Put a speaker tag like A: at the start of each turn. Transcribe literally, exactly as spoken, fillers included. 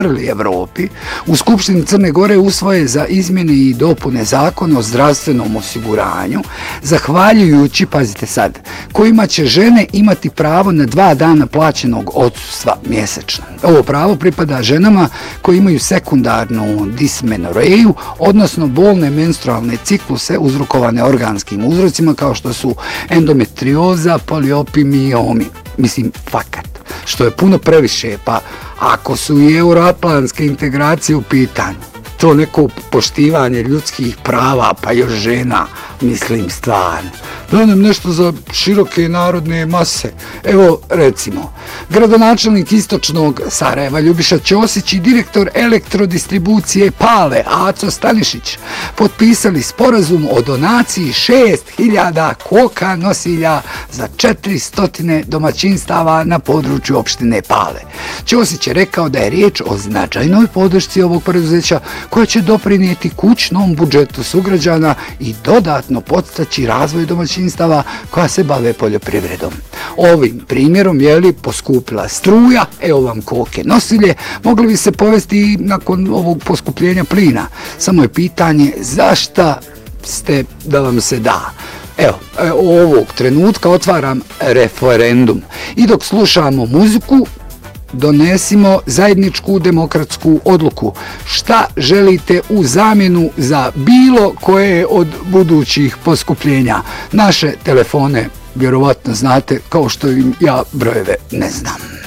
A: Evropi, u Skupštini Crne Gore usvoje za izmjene i dopune zakona o zdravstvenom osiguranju, zahvaljujući, pazite sad, kojima će žene imati pravo na dva dana plaćenog odsustva mjesečno. Ovo pravo pripada ženama koji imaju sekundarnu dismenoreju, odnosno bolne menstrualne cikluse uzrokovane organskim uzrocima kao što su endometrioza, poliopimiomi. Mislim, fakat, što je puno previše, pa ako su i euroatlantske integracije u pitanju, to neko poštivanje ljudskih prava, pa još žena, mislim stvarno. Da nam nešto za široke narodne mase. Evo, recimo, gradonačelnik istočnog Sarajeva Ljubiša Ćosić i direktor elektrodistribucije Pale Aco Stanišić potpisali sporazum o donaciji šest hiljada koka nosilja za četiristo domaćinstava na području opštine Pale. Ćosić je rekao da je riječ o značajnoj podršci ovog preduzeća koja će doprinijeti kućnom budžetu sugrađana i dodatno podstaći razvoj domaćinstava koja se bave poljoprivredom. Ovim primjerom je li poskupila struja, evo vam koke nosilje, mogli bi se povesti i nakon ovog poskupljenja plina. Samo je pitanje zašta ste da vam se da. Evo, ovog trenutka otvaram referendum i dok slušamo muziku, donesimo zajedničku demokratsku odluku. Šta želite u zamjenu za bilo koje od budućih poskupljenja? Naše telefone vjerovatno znate, kao što im ja brojeve ne znam.